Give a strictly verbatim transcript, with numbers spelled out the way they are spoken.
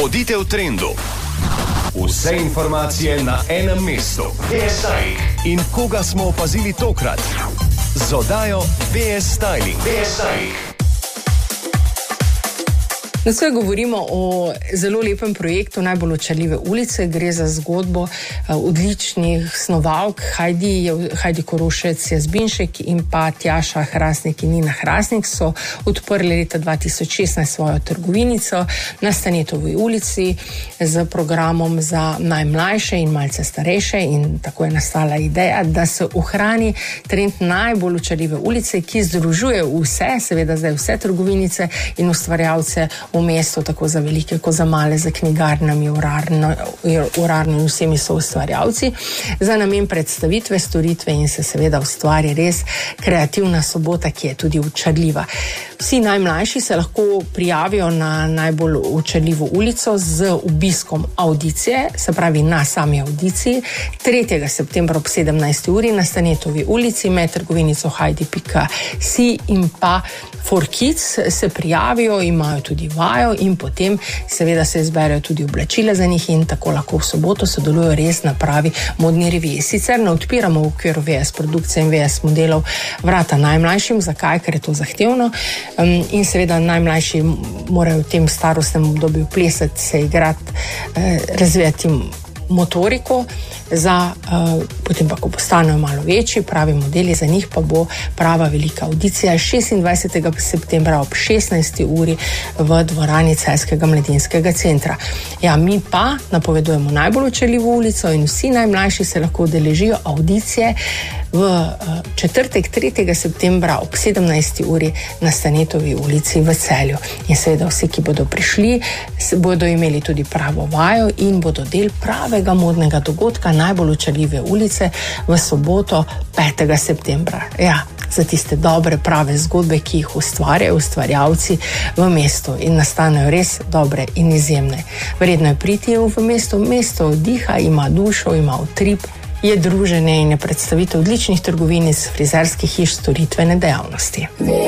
Bodite v trendu. Vse informacije na enem mestu. B S Styling. In koga smo opazili tokrat? Z oddajo B S Styling. B S Styling. Nasploh govorimo o zelo lepem projektu Najbolj očarljive ulice. Gre za zgodbo uh, odličnih snovalk Heidi, Heidi Korošec Jazbinšek in pa Tjaša Hrastnik in Nina Hrastnik so odprli leta dva tisoč šestnajst svojo trgovinico na Stanetovi ulici z programom za najmlajše in malce starejše, in tako je nastala ideja, da se ohrani trend najbolj očarljive ulice, ki združuje vse, seveda zdaj vse trgovinice in ustvarjalce v mestu, tako za velike kot za male, za knjigarnami, urarno, urarno in vsemi so ustvarjalci, za namen predstavitve, storitve in se seveda ustvari res kreativna sobota, ki je tudi očarljiva. Vsi najmlajši se lahko prijavijo na najbolj očarljivo ulico z obiskom audicije, se pravi na sami audiciji, tretjega septembra ob sedemnajsti uri na Stanetovi ulici med trgovinico heidi pika si in pa For Kids se prijavijo, imajo tudi vajo in potem seveda se izberejo tudi oblačila za njih in tako lahko v soboto sodelujo res na pravi modni reviji. Sicer ne odpiramo v okviru V S produkcije in V S modelov vrata najmlajšim. Zakaj? Ker je to zahtevno um, in seveda najmlajši morajo v tem starostnem obdobju plesati, se igrati, eh, razvijati motoriko, za, uh, potem pa, ko postanejo malo večji, pravi modeli, za njih pa bo prava velika audicija šestindvajsetega septembra ob šestnajsti uri v dvorani Celjskega mladinskega centra. Ja, mi pa napovedujemo najbolj očarljivo ulico in vsi najmlajši se lahko udeležijo audicije v uh, četrtek tretjega septembra ob sedemnajsti uri na Stanetovi ulici v Celju. In seveda vsi, ki bodo prišli, bodo imeli tudi pravo vajo in bodo del pravega modnega dogodka najbolj očarljive ulice v soboto petega septembra. Ja, za tiste dobre, prave zgodbe, ki jih ustvarjajo ustvarjalci v mestu in nastanejo res dobre in izjemne. Vredno je priti v mesto, mesto diha, ima dušo, ima utrip, je druženje in je predstavitev odličnih trgovinic, frizerskih hiš, storitvene dejavnosti.